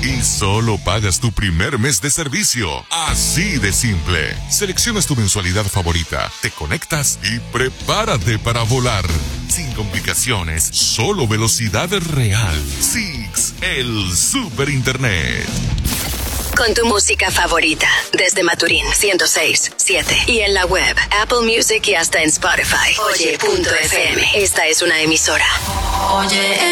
y solo pagas tu primer mes de servicio. Así de simple. Seleccionas tu mensualidad favorita, te conectas y prepárate para volar. Sin complicaciones, solo velocidad real. Six, el super internet. Con tu música favorita, desde Maturín 106.7 y en la web, Apple Music y hasta en Spotify. Oye.fm. Esta es una emisora. Oye.